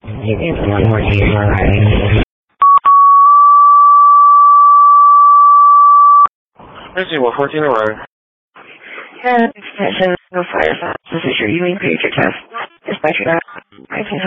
You can have one more day for arriving. Reggie, what 14 arrived? Yeah, extension, no fire signs. This is your Ewing creature test. Dispatcher, I can